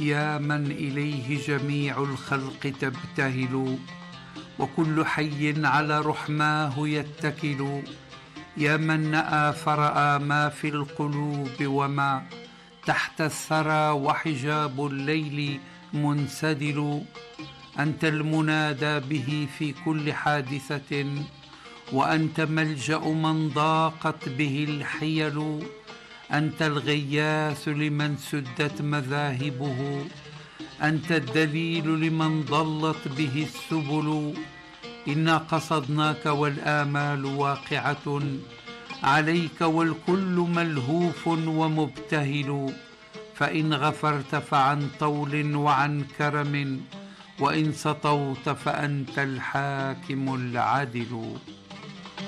يا من إليه جميع الخلق تبتهل، وكل حي على رحماه يتكل. يا من نأى فرأى ما في القلوب وما تحت الثرى، وحجاب الليل منسدل. أنت المنادى به في كل حادثة، وأنت ملجأ من ضاقت به الحيل. أنت الغياث لمن سدت مذاهبه، أنت الدليل لمن ضلت به السبل. إنا قصدناك والآمال واقعة عليك، والكل ملهوف ومبتهل. فإن غفرت فعن طول وعن كرم، وإن سطوت فأنت الحاكم العدل.